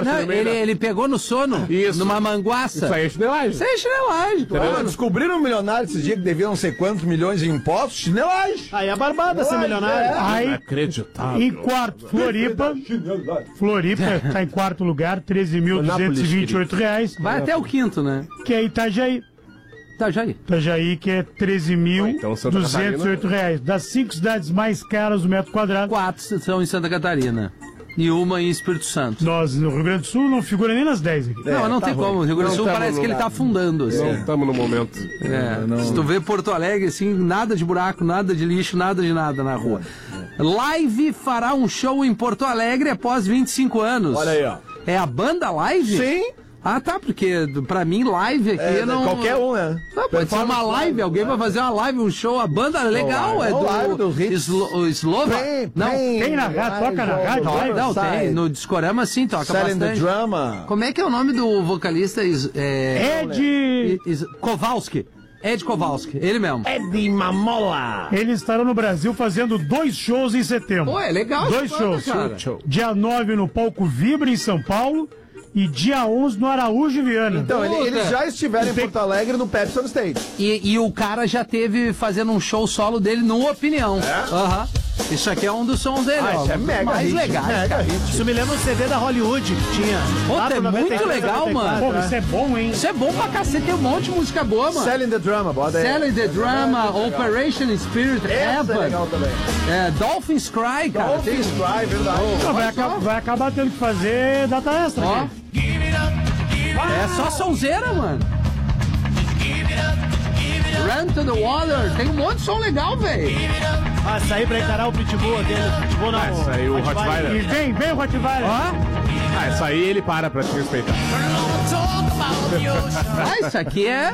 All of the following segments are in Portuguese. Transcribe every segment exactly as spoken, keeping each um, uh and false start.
Ah, não, ele, ele pegou no sono, isso. Numa manguaça. Isso aí é chinelagem. Isso aí é chinelagem, claro. Ah, descobriram um milionário esses dias que devia não sei quantos milhões em impostos, chinelagem. Aí é barbada ser milionário. É. Aí, Inacreditável. Em quarto, Floripa. Floripa tá em quarto lugar, treze mil duzentos e vinte e oito reais. Vai até o quinto, né? Que é Itajaí. Itajaí. Itajaí, que é treze mil duzentos e oito reais. Das cinco cidades mais caras do metro quadrado. Quatro são em Santa Catarina. E uma em Espírito Santo. Nós, no Rio Grande do Sul, não figura nem nas dez aqui. Não, é, não tá tem ruim. Como. O Rio Grande do Sul parece que ele tá afundando. Assim. Não estamos no momento. É, não, não. Se tu vê Porto Alegre, assim, nada de buraco, nada de lixo, nada de nada na rua. É. Live fará um show em Porto Alegre após vinte e cinco anos. Olha aí, ó. É a banda Live? Sim. Ah, tá, porque pra mim live aqui é, não... Qualquer um, né? Não, pode ser uma live, alguém vai fazer uma live, um show, a banda legal, não, é do... live dos hits. Slo, Slova? Tem, não, tem, tem na rádio, toca na rádio. Não, não tem, no Discorama sim, toca Selling bastante. the Drama. Como é que é o nome do vocalista? É... Ed... Is, Kowalski. Ed Kowalski, ele mesmo. Ed Mamola. Eles estarão no Brasil fazendo dois shows em setembro. Pô, é legal. Dois shows. Cara. Dia nove no palco Vibra em São Paulo. E dia onze no Araújo Viana. Então, ele, eles já estiveram em Porto Alegre no Pepsi on Stage. E, e o cara já teve fazendo um show solo dele no Opinião. É? Aham. Uhum. Isso aqui é um dos sons dele, ah, ó. Isso é mega mais hit, legal. Mega hit. Isso me lembra um C D da Hollywood que tinha. Puta, é muito legal, mano. Pô, isso é bom, hein? Isso é bom pra cacete, tem um monte de música boa, mano. Selling the Drama, bota aí. Selling the Drama, é Operation Spirit, Essa Evan. é legal também. É, Dolphins Cry, cara. Dolphins Cry, verdade. Não, vai, acabar, vai acabar tendo que fazer data extra. Ó. Aqui. É só sonzeira, mano. Run to the Water. Tem um monte de som legal, velho. Ah, sair pra encarar o Pitbull aquele. Pitbull não. Ah, essa aí, o Rottweiler. E vem, vem o Rottweiler. Ó. Ah, essa aí ele para pra te respeitar. Ah, isso aqui é...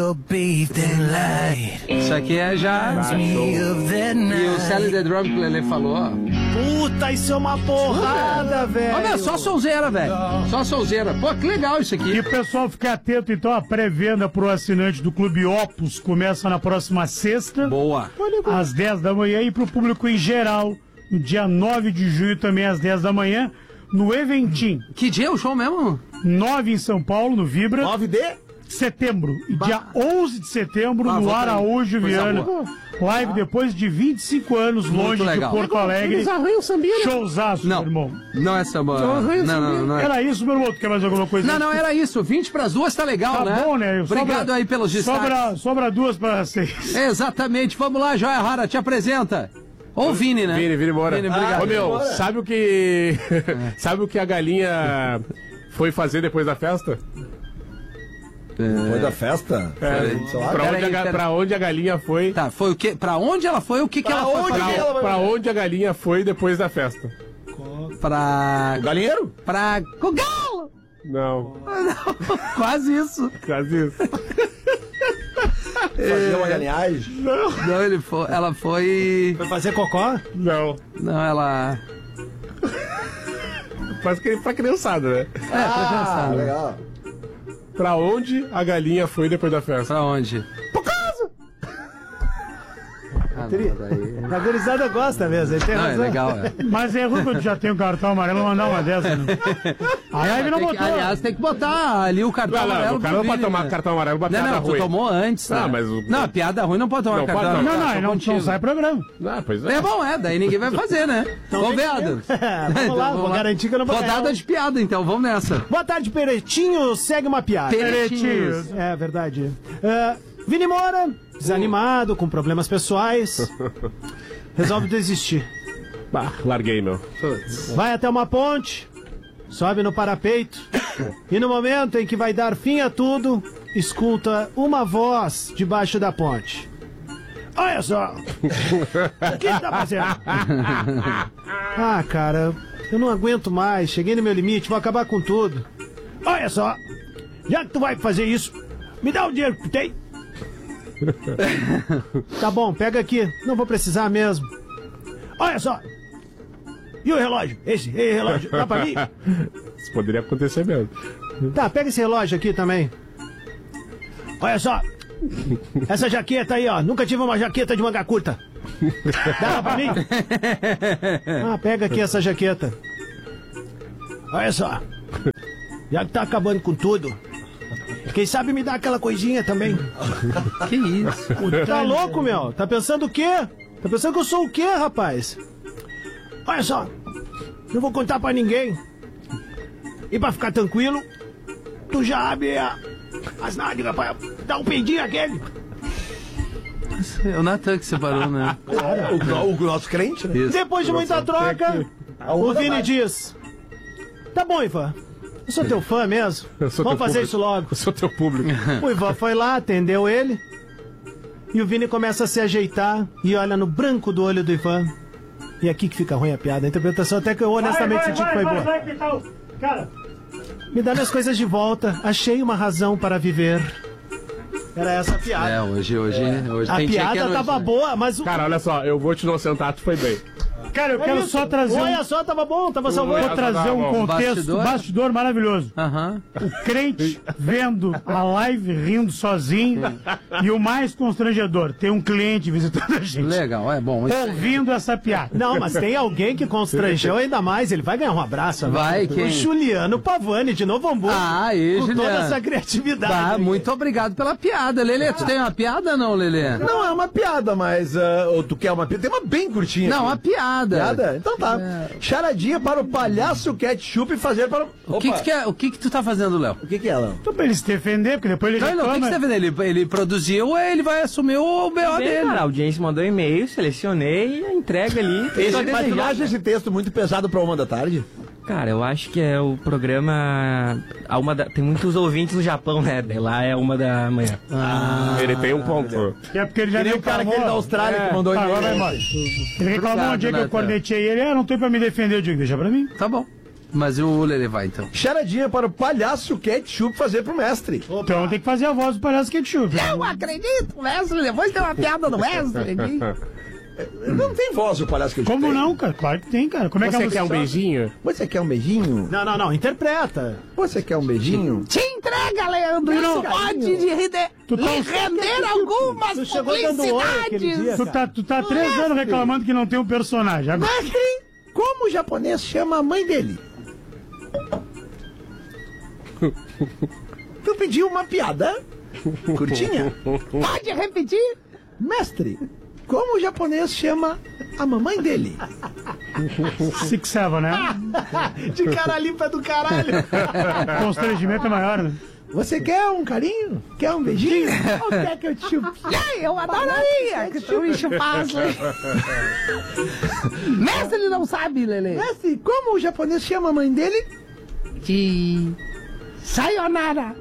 Isso aqui é já... E o Sally the Drum que o Lelê falou, ó. Puta, isso é uma porrada, velho. Olha, só sonzeira, velho. Só sonzeira. Pô, que legal isso aqui. E o pessoal fica atento, então, a pré-venda pro assinante do Clube Opus começa na próxima sexta. Boa. Às dez da manhã e pro público em geral, no dia nove de junho também às dez da manhã, no Eventim. Que dia é o show mesmo? nove em São Paulo, no Vibra. nove de setembro. E dia onze de setembro, Ah, no vou Araújo Viana. Live depois de vinte e cinco anos Muito longe legal. de Porto Alegre. Showzaço, Não, meu irmão. não é samba. Não, não, não é. Era isso, meu irmão. Tu quer mais alguma coisa? Não, não, era isso. vinte pras duas tá legal, Tá né? bom, né? Obrigado Sobra- aí pelos destaques. Sobra, sobra duas para seis. Exatamente. Vamos lá, Joia Rara, te apresenta. Ou o Vini, né? Vini, Vini Moura. Vini, obrigado. Ô, meu, sabe o que... sabe o que a galinha foi fazer depois da festa? Foi da festa? É, Sei lá. pra, Pera onde aí, a, ga- pera- pra onde a galinha foi... Tá, foi o quê? Pra onde ela foi? O que, que ela foi onde fazer? que ela- Pra onde a galinha foi depois da festa? Pra... O galinheiro? Pra... Com galo! Não, Quase isso. quase isso. Fazer uma galinhagem? Não, ele foi... Ela foi... Foi fazer cocó? Não, Não, ela... quase que pra criançada, né? É, pra criançada. legal. Pra onde a galinha foi depois da festa? Pra onde? Por casa! Ah, não, daí... A gurizada gosta mesmo, ele tem Não, é razão. legal, é. Mas é ruim quando já tem um cartão amarelo mandar uma dessa, né? A live não Tem que- botou. aliás, tem que botar ali o cartão Não, não, amarelo o cara pro não pode Vini, tomar né? cartão amarelo pra Não, piada não, tu ruim. tomou antes, tá? Ah, mas o- Não, piada ruim não pode tomar Não cartão pode, não. Não, amarelo. não, tô não, contigo. não sai programa. Ah, pois é. É bom, é, daí ninguém vai fazer, né? Vamos ver, Adams. Vamos lá, vou garantir que eu não vou Rodada ganhar. de piada, então, vamos nessa. Boa tarde, Peretinho. Segue uma piada. Peretinhos. É verdade. Uh, Vini Moura, desanimado, com problemas pessoais, resolve desistir. Bah, larguei, meu. Vai até uma ponte, sobe no parapeito e no momento em que vai dar fim a tudo, escuta uma voz debaixo da ponte. Olha só! O que tá fazendo? Ah, cara, eu não aguento mais, cheguei no meu limite, vou acabar com tudo. Olha só! Já que tu vai fazer isso, me dá o dinheiro que tu tem. Tá bom, pega aqui, não vou precisar mesmo. Olha só! E o relógio? Esse, esse relógio, dá pra mim? Isso poderia acontecer mesmo. Tá, pega esse relógio aqui também. Olha só. Essa jaqueta aí, ó. Nunca tive uma jaqueta de manga curta. Dá pra mim? Ah, pega aqui essa jaqueta. Olha só. Já que tá acabando com tudo, quem sabe me dá aquela coisinha também. Que isso? Tá louco, meu? Tá pensando o quê? Tá pensando que eu sou o quê, rapaz? Olha só, não vou contar pra ninguém. E pra ficar tranquilo, tu já abre a, as nádegas pra dar um peidinho aquele. É o Natan que separou, né? O, o nosso crente, né? Isso. Depois de muita troca, o Vini diz: tá bom, Ivan, eu sou teu fã mesmo. sou Vamos teu fazer público. isso logo. Eu sou teu público. O Ivan foi lá, atendeu ele. E o Vini começa a se ajeitar e olha no branco do olho do Ivan. E aqui que fica ruim a piada. A interpretação até que eu honestamente senti que foi boa. vai, que tal? Cara, Me dá minhas coisas de volta. Achei uma razão para viver. Era essa a piada. É, hoje, hoje, hoje A tem dia que piada é tava noite, né? boa, mas o... Cara, olha só, eu vou te inocentar, tu foi bem. cara, eu É quero isso. só trazer um, Olha só, tava bom, tava salvando. vou trazer um contexto, Bastidor? bastidor, maravilhoso. Aham. O crente vendo a live rindo sozinho e o mais constrangedor, tem um cliente visitando a gente. Legal, é bom. Isso- Ouvindo essa piada. Não, mas tem alguém que constrangeu ainda mais. Ele vai ganhar um abraço. né? Vai, quem? O Juliano Pavani, de Novo Hamburgo. Ah, aí, com Juliano. toda essa criatividade. Tá, aí. muito obrigado pela piada. Lelê, tu tem uma piada ou não, Lelê? Não é uma piada, mas. ah, ou tu quer uma piada? Tem uma bem curtinha. Não, aqui. uma piada. Piada? Então tá. Charadinha para o palhaço ketchup fazer para. O que que, tu quer- o que que tu tá fazendo, Léo? O que que é, Léo? Então, pra ele se defender, porque depois ele Não, não, o que, que reclama. você tá vendo? Ele, ele produziu, ele vai assumir o B O Bem, dele. cara, a audiência mandou e-mail, selecionei e a entrega ali. Esse, Só mas tu não desejar, acha esse texto muito pesado para uma da tarde? Cara, eu acho que é o programa. A uma da... Tem muitos ouvintes no Japão, né? Daí lá é uma da manhã. Ele tem um ponto. É porque ele já Que nem nem o cara aquele da Austrália É, que mandou tá, e-mail. agora vai embora. Ele reclamou Obrigado, um dia que eu Nathan. cornetei ele. Ah, não tem pra me defender. Eu digo, deixa pra mim. Tá bom. Mas o Lelê vai, então. Charadinha para o palhaço ketchup fazer pro mestre. Então tem que fazer a voz do palhaço ketchup. Não acredito, mestre. Depois tem uma piada do mestre aqui. Não tem voz o palhaço ketchup. Como tem? não, cara? Claro que tem, cara. Como é que Você é a quer um música? beijinho? Você quer um beijinho? Não, não, não. Interpreta. Você quer um beijinho? Te entrega, Leandro. Isso pode lhe render, Tu tá- lhe render algumas Tu chegou dando oi aquele dia, publicidades. Tu tá, tu tá há três anos reclamando que não tem um personagem. Agora, Mestre, como o japonês chama a mãe dele? Tu pediu uma piada curtinha? Pode repetir? Mestre, como o japonês chama a mamãe dele? Six Seven, né? De cara limpa do caralho. O constrangimento é maior, né? Você quer um carinho? Quer um beijinho? Ou quer que eu te chupe? Ai, eu adoraria que tu me chupasse. Mestre, ele não sabe, Lelê. Mestre, como o japonês chama a mãe dele? De... Sayonara.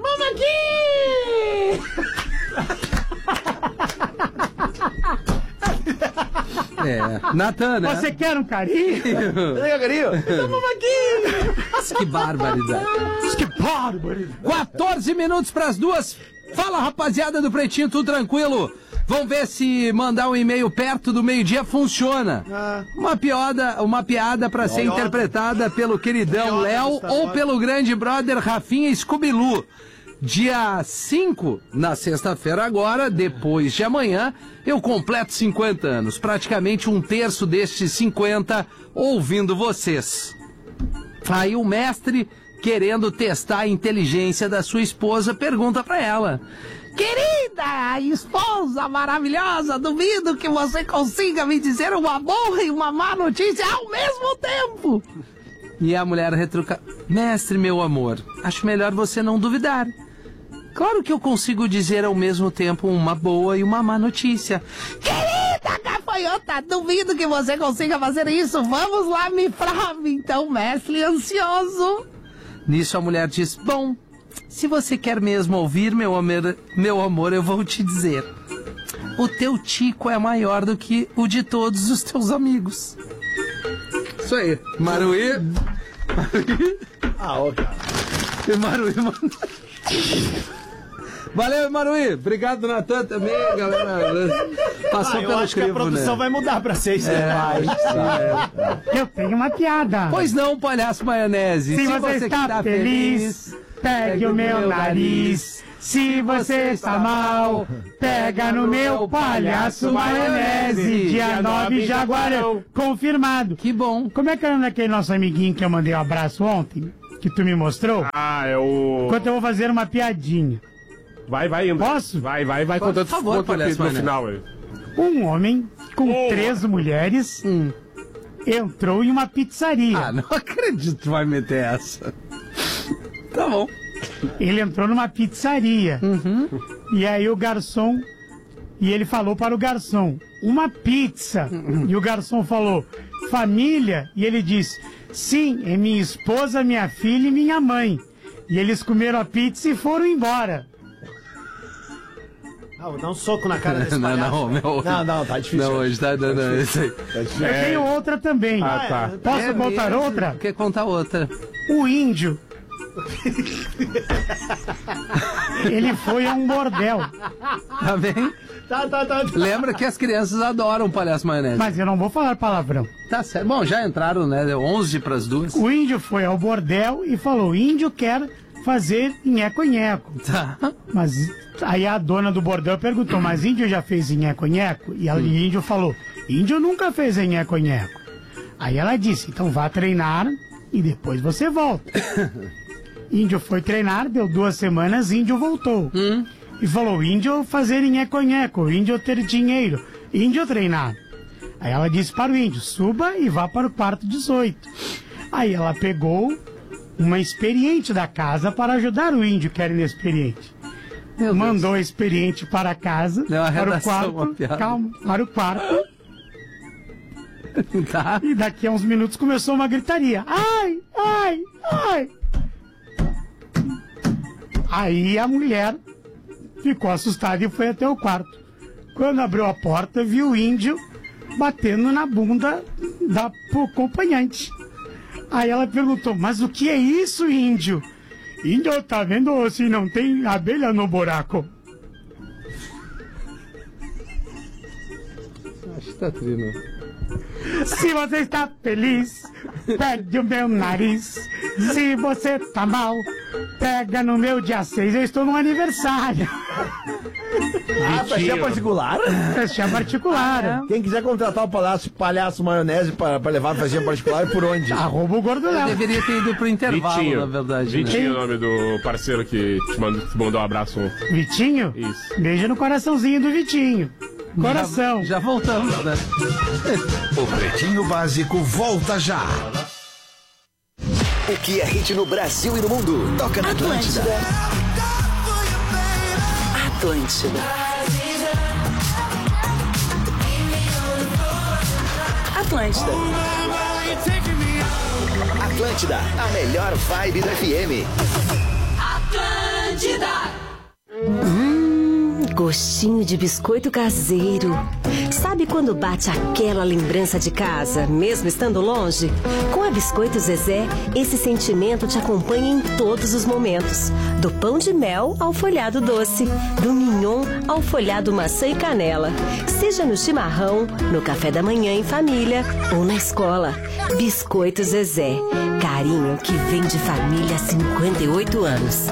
É, Natan, né? Você quer um carinho? Pega, carinho? Então vamos aqui! Que barbaridade. Que bárbaro! quatorze minutos pras duas. Fala, rapaziada do Pretinho, tudo tranquilo? Vamos ver se mandar um e-mail perto do meio-dia funciona. Uma piada, uma piada para ser interpretada pelo queridão Léo ou pelo grande brother Rafinha Scooby-Loo. Dia cinco, na sexta-feira agora, depois de amanhã, eu completo cinquenta anos. Praticamente um terço destes cinquenta ouvindo vocês. Aí o mestre, querendo testar a inteligência da sua esposa, pergunta pra ela: querida esposa maravilhosa, duvido que você consiga me dizer uma boa e uma má notícia ao mesmo tempo. E a mulher retruca: mestre, meu amor, acho melhor você não duvidar. Claro que eu consigo dizer ao mesmo tempo uma boa e uma má notícia. Querida gafanhota, duvido que você consiga fazer isso. Vamos lá, me prove então, mestre ansioso. Nisso a mulher diz: bom, se você quer mesmo ouvir, meu amor, meu amor, eu vou te dizer. O teu tico é maior do que o de todos os teus amigos. Isso aí. Maruí. Maruí. Ah, ó, cara. E Maruí mandou. Valeu, Maruí. Obrigado, Natan, também, galera. Passou Ah, eu pelo acho que a crivo, produção né? vai mudar pra seis. É, Eu tenho uma piada. Pois não, palhaço maionese. Se, você, está feliz, pegue o meu nariz. Se você está mal, pega no meu palhaço maionese. Dia nove, Jaguarão. Confirmado. Que bom. Como é que era naquele nosso amiguinho que eu mandei um abraço ontem? que tu me mostrou? Ah, é o... Enquanto eu vou fazer uma piadinha. Vai, vai indo. Posso? Vai, vai, vai contando Por favor, conta Palhaço no Mané. final. Aí. Um homem com Boa. três mulheres entrou em uma pizzaria. Ah, não acredito que tu vai meter essa. Tá bom. Ele entrou numa pizzaria. E aí o garçom... E ele falou para o garçom, uma pizza. E o garçom falou, família? E ele disse, sim, é minha esposa, minha filha e minha mãe. E eles comeram a pizza e foram embora. Ah, vou dar um soco na cara desse Não, palhaço. não, meu. Não, não, tá difícil. Não, hoje tá dando isso aí. Eu tenho outra também. Ah, tá. Posso É contar mesmo? outra? Quer contar outra? O índio. Ele foi a um bordel. Tá bem? Tá, tá, tá. Lembra que as crianças adoram o palhaço maionese. Mas eu não vou falar palavrão. Tá certo. Bom, já entraram, né? Deu onze pras duas. O índio foi ao bordel e falou, índio quer fazer nheco-nheco. Tá. Mas aí a dona do bordel perguntou, mas índio já fez nheco-nheco? E ela, o índio falou, índio nunca fez nheco-nheco. Aí ela disse, então vá treinar e depois você volta. Índio foi treinar, deu duas semanas, índio voltou. Hum. E falou, índio fazer nheco-nheco, índio ter dinheiro, índio treinar. Aí ela disse para o índio, suba e vá para o quarto dezoito. Aí ela pegou uma experiente da casa para ajudar o índio que era inexperiente. Meu Mandou a experiente para casa, Deu uma para o redação, uma quarto, piada. calma, para o quarto. Deus. Tá. E daqui a uns minutos começou uma gritaria. Ai, ai, ai. Aí a mulher ficou assustada e foi até o quarto. Quando abriu a porta, viu o índio batendo na bunda da acompanhante. Aí ela perguntou, mas o que é isso, índio? Índio, tá vendo se não tem abelha no buraco? Acho que tá trino. Se você está feliz, pede o meu nariz. Se você tá mal, pega no meu dia seis. Eu estou no aniversário. Ah, festinha particular? Festinha particular. Quem quiser contratar o palhaço, palhaço maionese para, para levar a festinha particular, por onde? Arroba o Gordo Léo. Deveria ter ido pro intervalo, Vitinho. na verdade. Né? Vitinho é o nome do parceiro que te mandou, te mandou um abraço. Vitinho? Isso. Beijo no coraçãozinho do Vitinho. Coração. Já, já voltamos, né? O Pretinho Básico volta já. O que é hit no Brasil e no mundo? Toca na Atlântida. Atlântida. Atlântida. Atlântida, a melhor vibe do F M. Atlântida. Hum, gostinho de biscoito caseiro. Sabe quando bate aquela lembrança de casa, mesmo estando longe? Com a Biscoito Zezé, esse sentimento te acompanha em todos os momentos. Do pão de mel ao folhado doce, do mignon ao folhado maçã e canela. Seja no chimarrão, no café da manhã em família ou na escola. Biscoito Zezé, carinho que vem de família há cinquenta e oito anos.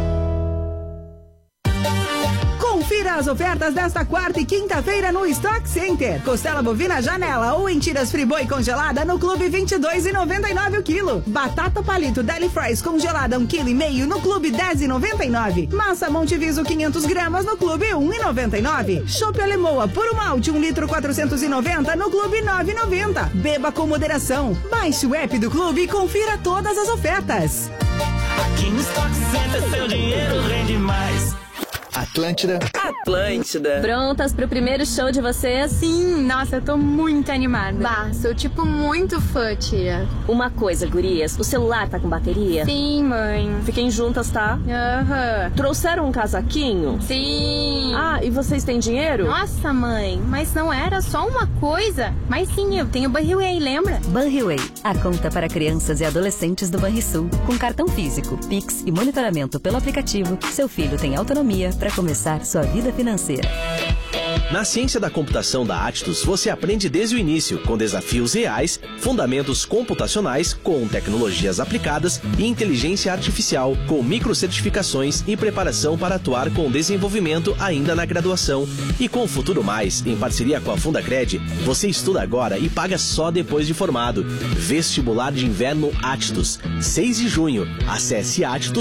Confira as ofertas desta quarta e quinta-feira no Stock Center. Costela bovina janela ou em tiras friboi congelada no Clube vinte e dois reais e noventa e nove centavos o quilo. Batata palito Deli Fries congelada um vírgula cinco quilo no Clube dez reais e noventa e nove centavos. Massa Monteviso quinhentos gramas no Clube um real e noventa e nove centavos. Chopp Alemoa puro malte um litro quatrocentos e noventa no Clube nove reais e noventa centavos. Beba com moderação. Baixe o app do Clube e confira todas as ofertas. Aqui no Stock Center seu dinheiro rende mais. Atlântida. Atlântida. Prontas pro primeiro show de vocês? Sim, nossa, eu tô muito animada. Bah, sou tipo muito fã, tia. Uma coisa, gurias, o celular tá com bateria? Sim, mãe. Fiquem juntas, tá? Aham. Uhum. Trouxeram um casaquinho? Sim. Ah, e vocês têm dinheiro? Nossa, mãe, mas não era só uma coisa. Mas sim, eu tenho Banriway, lembra? Banriway, a conta para crianças e adolescentes do Banrisul. Com cartão físico, Pix e monitoramento pelo aplicativo, seu filho tem autonomia para começar sua vida financeira. Na ciência da computação da Atlas, você aprende desde o início, com desafios reais, fundamentos computacionais com tecnologias aplicadas e inteligência artificial, com microcertificações e preparação para atuar com desenvolvimento ainda na graduação. E com o Futuro Mais, em parceria com a Fundacred, você estuda agora e paga só depois de formado. Vestibular de Inverno Atlas, seis de junho. Acesse atlas